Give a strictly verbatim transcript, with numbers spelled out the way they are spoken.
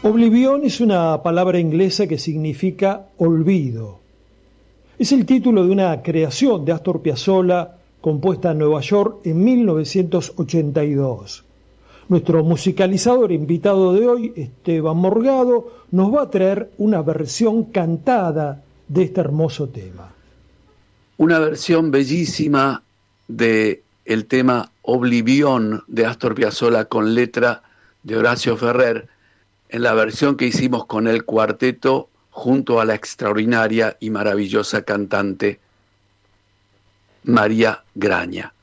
Oblivion es una palabra inglesa que significa olvido. Es el título de una creación de Astor Piazzolla compuesta en Nueva York en mil novecientos ochenta y dos. Nuestro musicalizador invitado de hoy, Esteban Morgado, nos va a traer una versión cantada de este hermoso tema. Una versión bellísima de el tema Oblivion de Astor Piazzolla con letra de Horacio Ferrer, en la versión que hicimos con el cuarteto junto a la extraordinaria y maravillosa cantante María Graña.